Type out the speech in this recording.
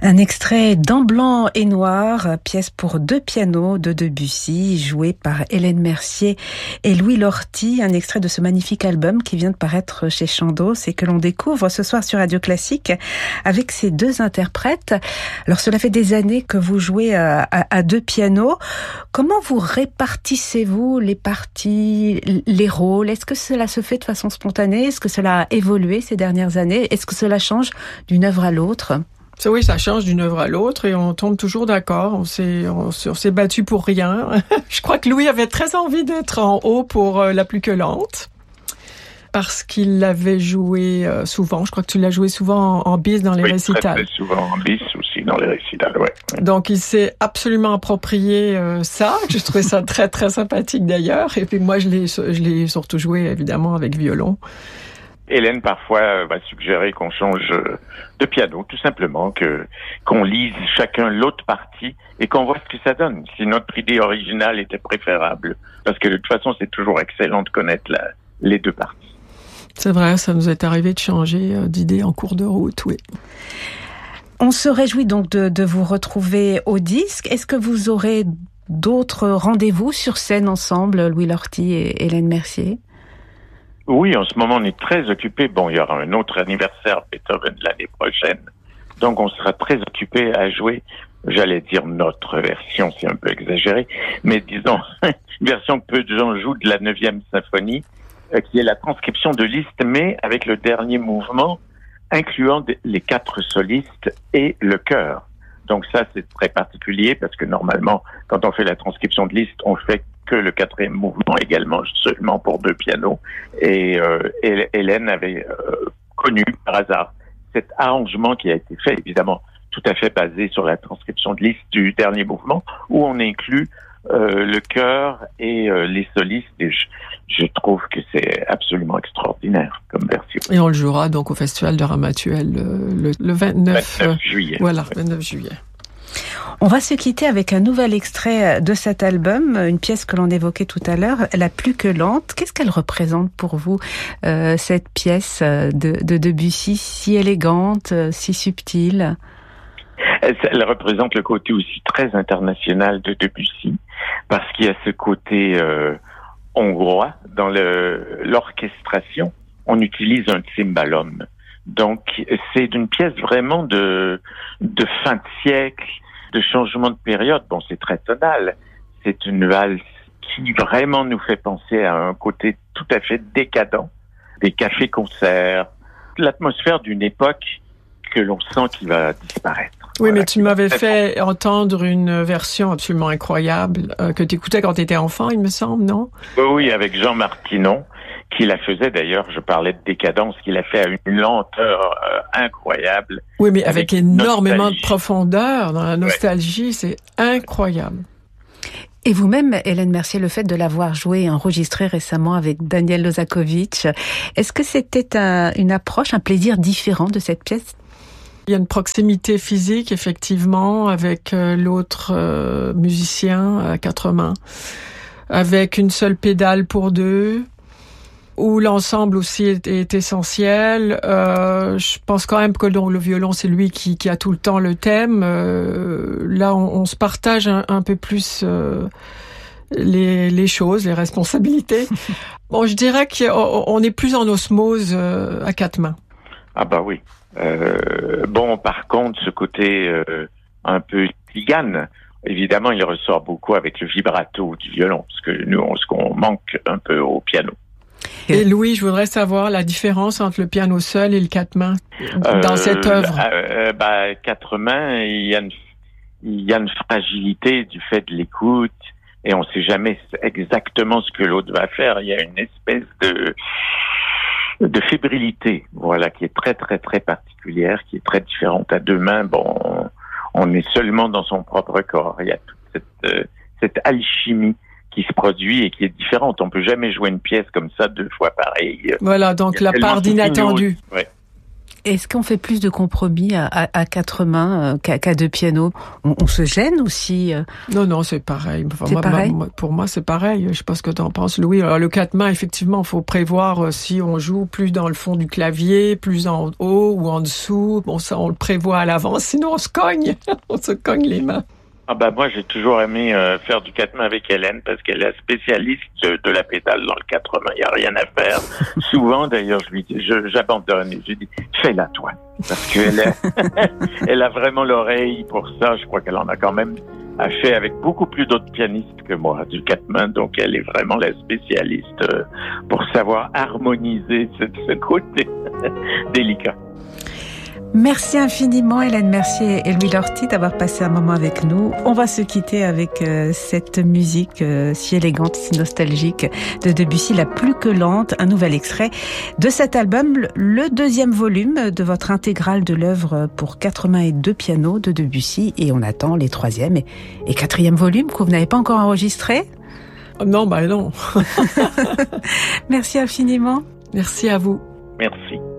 Un extrait d'En blanc et noir, pièce pour 2 pianos de Debussy, jouée par Hélène Mercier et Louis Lorty, un extrait de ce magnifique album qui vient de paraître chez Chandos et que l'on découvre ce soir sur Radio Classique avec ces 2 interprètes. Alors cela fait des années que vous jouez à 2 pianos. Comment vous répartissez-vous les parties, les rôles? Est-ce que cela se fait de façon spontanée? Est-ce que cela a évolué ces dernières années? Est-ce que cela change d'une œuvre à l'autre? Oui, ça change d'une œuvre à l'autre et on tombe toujours d'accord. On s'est battu pour rien. Je crois que Louis avait très envie d'être en haut pour La plus que lente parce qu'il l'avait joué souvent. Je crois que tu l'as joué souvent en bis dans les récitals. Oui, très souvent en bis aussi dans les récitals, ouais. Donc il s'est absolument approprié ça. Je trouvais ça très très sympathique d'ailleurs. Et puis moi je l'ai surtout joué évidemment avec violon. Hélène parfois va suggérer qu'on change de piano, tout simplement, qu'on lise chacun l'autre partie et qu'on voit ce que ça donne. Si notre idée originale était préférable, parce que de toute façon c'est toujours excellent de connaître les 2 parties. C'est vrai, ça nous est arrivé de changer d'idée en cours de route, oui. On se réjouit donc de vous retrouver au disque. Est-ce que vous aurez d'autres rendez-vous sur scène ensemble, Louis Lorty et Hélène Mercier? Oui, en ce moment, on est très occupés. Bon, il y aura un autre anniversaire Beethoven l'année prochaine. Donc, on sera très occupés à jouer, j'allais dire notre version, c'est un peu exagéré, mais disons, une version que peu de gens jouent de la 9e symphonie, qui est la transcription de Liszt, mais avec le dernier mouvement, incluant les 4 solistes et le chœur. Donc ça, c'est très particulier, parce que normalement, quand on fait la transcription de Liszt, on fait que le 4e mouvement également, seulement pour 2 pianos. Et Hélène avait connu par hasard cet arrangement qui a été fait, évidemment, tout à fait basé sur la transcription de Liszt du dernier mouvement, où on inclut le chœur et les solistes. Et je trouve que c'est absolument extraordinaire comme version. Et on le jouera donc au Festival de Ramatuelle le 29 juillet. Voilà, 29 juillet. On va se quitter avec un nouvel extrait de cet album, une pièce que l'on évoquait tout à l'heure, La plus que lente. Qu'est-ce qu'elle représente pour vous, cette pièce de Debussy, si élégante, si subtile? Elle représente le côté aussi très international de Debussy, parce qu'il y a ce côté hongrois dans l'orchestration. On utilise un cymbalum. Donc, c'est une pièce vraiment de fin de siècle, de changement de période. Bon, c'est très tonal. C'est une valse qui vraiment nous fait penser à un côté tout à fait décadent, des cafés-concerts, l'atmosphère d'une époque que l'on sent qui va disparaître. Oui, voilà, mais tu m'avais fait entendre une version absolument incroyable que tu écoutais quand tu étais enfant, il me semble, non? Oui, avec Jean Martinon, qui la faisait d'ailleurs, je parlais de décadence, qu'il a fait à une lenteur incroyable. Oui, mais avec énormément nostalgie. de profondeur, dans la nostalgie, ouais. C'est incroyable. Et vous-même, Hélène Mercier, le fait de l'avoir joué et enregistré récemment avec Daniel Lozakovitch, est-ce que c'était une approche, un plaisir différent de cette pièce? Il y a une proximité physique, effectivement, avec l'autre musicien à 4 mains, avec une seule pédale pour 2, où l'ensemble aussi est essentiel. Je pense quand même que le violon, c'est lui qui a tout le temps le thème. Là, on se partage un peu plus les choses, les responsabilités. Bon, je dirais qu'on est plus en osmose à 4 mains. Ah bah oui. Bon, par contre, ce côté un peu tzigane, évidemment, il ressort beaucoup avec le vibrato du violon, parce que nous, ce qu'on manque un peu au piano. Et Louis, je voudrais savoir la différence entre le piano seul et le 4 mains dans cette œuvre. 4 mains, il y a une fragilité du fait de l'écoute, et on ne sait jamais exactement ce que l'autre va faire. Il y a une espèce de fébrilité, voilà, qui est très très très particulière, qui est très différente à 2 mains. Bon, on est seulement dans son propre corps. Il y a toute cette alchimie qui se produit et qui est différente. On peut jamais jouer une pièce comme ça 2 fois pareil. Voilà, donc la part d'inattendu. Ouais. Est-ce qu'on fait plus de compromis à quatre mains qu'à deux pianos? On se gêne aussi? Non, c'est pareil. Enfin, pareil? Pour moi, c'est pareil. Je sais pas ce que tu en penses, Louis. Alors, le quatre mains, effectivement, il faut prévoir si on joue plus dans le fond du clavier, plus en haut ou en dessous. Bon, ça, on le prévoit à l'avance, sinon on se cogne. On se cogne les mains. Moi, j'ai toujours aimé faire du quatre mains avec Hélène parce qu'elle est spécialiste de la pédale dans le quatre mains. Il n'y a rien à faire. Souvent, d'ailleurs, j'abandonne et je dis, fais-la toi. Parce qu'elle elle a vraiment l'oreille pour ça. Je crois qu'elle en a quand même fait avec beaucoup plus d'autres pianistes que moi du quatre mains. Donc, elle est vraiment la spécialiste pour savoir harmoniser ce côté délicat. Merci infiniment Hélène Mercier et Louis Lortie d'avoir passé un moment avec nous. On va se quitter avec cette musique si élégante, si nostalgique de Debussy, La plus que lente, un nouvel extrait de cet album, le deuxième volume de votre intégrale de l'œuvre pour quatre mains et deux pianos de Debussy, et on attend les troisième et quatrième volumes que vous n'avez pas encore enregistrés. Non. Merci infiniment. Merci à vous. Merci.